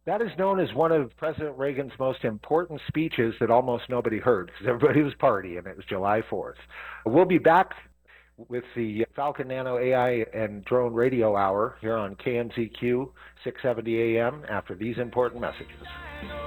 That is known as one of President Reagan's most important speeches that almost nobody heard because everybody was partying. It was July 4th. We'll be back with the Falcon Nano AI and Drone Radio Hour here on KMZQ 670 AM after these important messages.